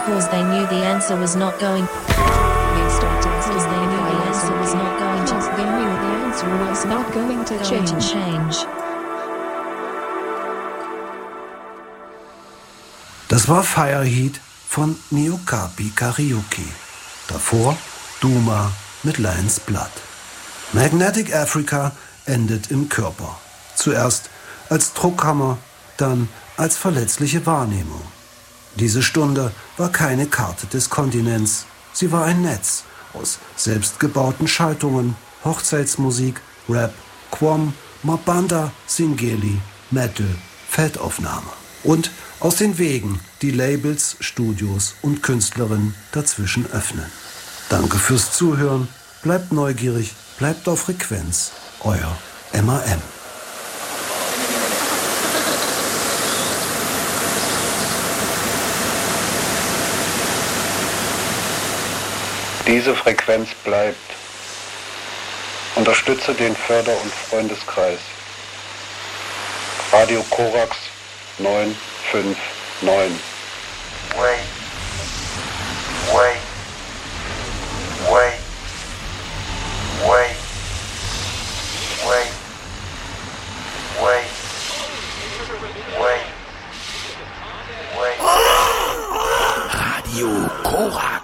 because they knew the answer was not going. They started because they knew the answer was not going to. They knew the answer was not going to change. Das war Fire Heat von Ni-Okapi Karaoke. Davor Duma mit Lion's Blood. Magnetic Africa endet im Körper. Zuerst als Druckhammer, dann als verletzliche Wahrnehmung. Diese Stunde war keine Karte des Kontinents. Sie war ein Netz aus selbstgebauten Schaltungen, Hochzeitsmusik, Rap, Quom, Mabanda, Singeli, Metal, Feldaufnahme. Und aus den Wegen, die Labels, Studios und Künstlerinnen dazwischen öffnen. Danke fürs Zuhören, bleibt neugierig, bleibt auf Frequenz. Euer MAM. Diese Frequenz bleibt. Unterstütze den Förder- und Freundeskreis. Radio Korax 959. Wait. Radio Korax.